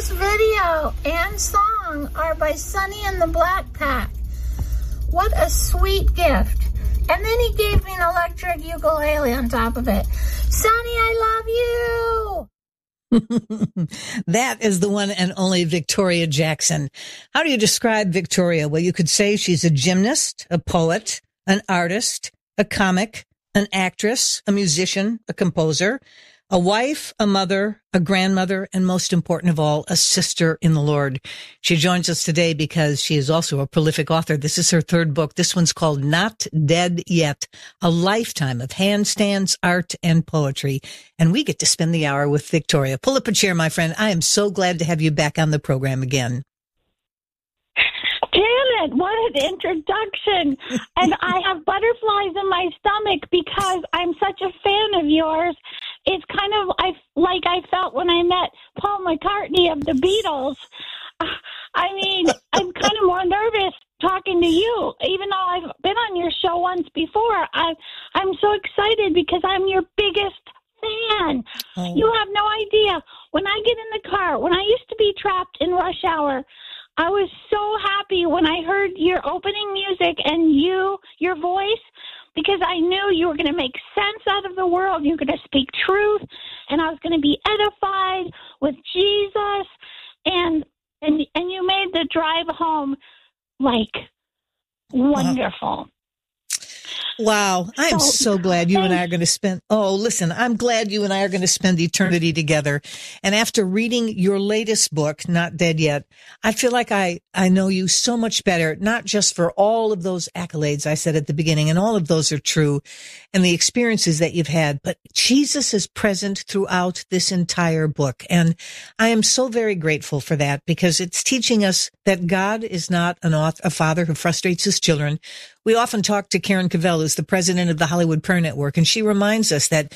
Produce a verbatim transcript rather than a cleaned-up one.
video and song are by Sonny and the Black Pack. What a sweet gift. And then he gave me an electric ukulele on top of it. Sonny, I love you. That is the one and only Victoria Jackson. How do you describe Victoria? Well, you could say she's a gymnast, a poet, an artist, a comic, an actress, a musician, a composer, a wife, a mother, a grandmother, and most important of all, a sister in the Lord. She joins us today because she is also a prolific author. This is her third book. This one's called Not Dead Yet, a lifetime of handstands, art, and poetry. And we get to spend the hour with Victoria. Pull up a chair, my friend. I am so glad to have you back on the program again. Janet, what an introduction. And I have butterflies in my stomach because I'm such a fan of yours. It's kind of I, like I felt when I met Paul McCartney of the Beatles. I mean, I'm kind of more nervous talking to you, even though I've been on your show once before. I, I'm so excited because I'm your biggest fan. Oh. You have no idea. When I get in the car, when I used to be trapped in rush hour, I was so happy when I heard your opening music and you, your voice, because I knew you were going to make sense out of the world. You were going to speak truth, and I was going to be edified with Jesus. And and and you made the drive home like wonderful. Wow. I'm so, so glad you thanks. and I are going to spend, oh, listen, I'm glad you and I are going to spend eternity together. And after reading your latest book, Not Dead Yet, I feel like I, I know you so much better, not just for all of those accolades I said at the beginning, and all of those are true, and the experiences that you've had, but Jesus is present throughout this entire book. And I am so very grateful for that because it's teaching us that God is not an author, a father who frustrates his children. We often talk to Karen Cavell, who's the president of the Hollywood Prayer Network, and she reminds us that